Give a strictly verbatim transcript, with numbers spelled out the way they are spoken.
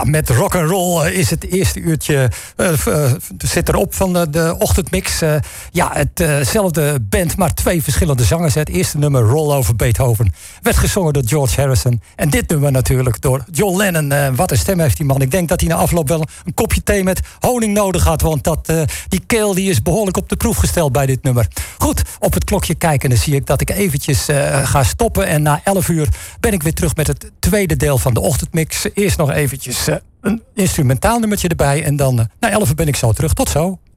Ja, met rock and roll is het eerste uurtje uh, uh, zit erop van de, de ochtendmix. Uh, ja, hetzelfde uh band, maar twee verschillende zangers. Het eerste nummer, Roll Over Beethoven, werd gezongen door George Harrison. En dit nummer natuurlijk door John Lennon. Uh, wat een stem heeft die man. Ik denk dat hij na afloop wel een kopje thee met honing nodig had. Want dat, uh, die keel die is behoorlijk op de proef gesteld bij dit nummer. Goed, op het klokje kijken, dan zie ik dat ik eventjes uh, ga stoppen. En na elf uur ben ik weer terug met het tweede deel van de ochtendmix. Eerst nog eventjes uh, een instrumentaal nummertje erbij. En dan uh, na elf uur ben ik zo terug. Tot zo.